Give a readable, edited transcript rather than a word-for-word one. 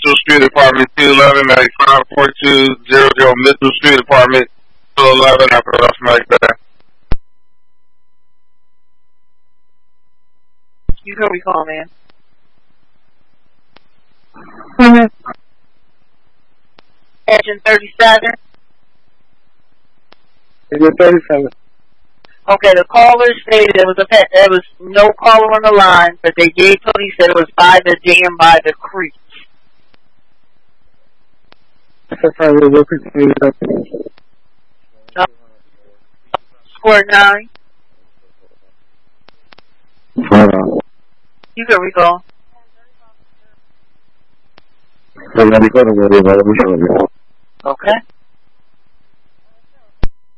Mitchell Street, apartment 211, at 54200 Mitchell Street, apartment 211, after that's like that. You can recall, man. Engine 37. Engine 37. Okay, the caller stated there was no caller on the line, but they gave police that it was by the dam by the creek. Square 9. You can recall. Okay.